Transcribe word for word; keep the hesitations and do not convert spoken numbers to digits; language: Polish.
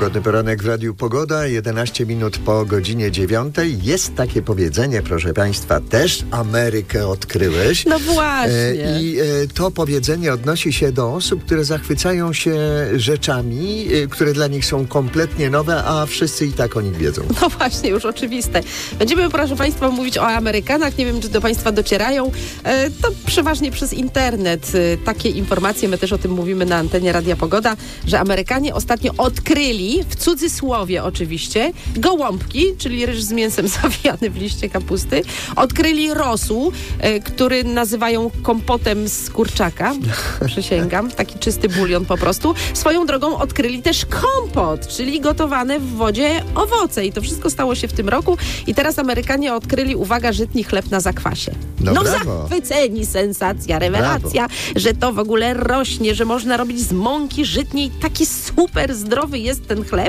Pogodny poranek w Radiu Pogoda, jedenaście minut po godzinie dziewiątej. Jest takie powiedzenie, proszę Państwa, też Amerykę odkryłeś. No właśnie. E, I e, to powiedzenie odnosi się do osób, które zachwycają się rzeczami, e, które dla nich są kompletnie nowe, a wszyscy i tak o nich wiedzą. No właśnie, już oczywiste. Będziemy, proszę Państwa, mówić o Amerykanach. Nie wiem, czy do Państwa docierają. E, to przeważnie przez internet. E, takie informacje, my też o tym mówimy na antenie Radia Pogoda, że Amerykanie ostatnio odkryli, w cudzysłowie oczywiście, gołąbki, czyli ryż z mięsem zawijany w liście kapusty. Odkryli rosół, e, który nazywają kompotem z kurczaka. Przysięgam. Taki czysty bulion po prostu. Swoją drogą odkryli też kompot, czyli gotowane w wodzie owoce. I to wszystko stało się w tym roku. I teraz Amerykanie odkryli, uwaga, żytni chleb na zakwasie. No, no brawo. Zachwyceni, sensacja, rewelacja, Brawo. że to w ogóle rośnie, że można robić z mąki żytniej. Taki super zdrowy jest ten chleb.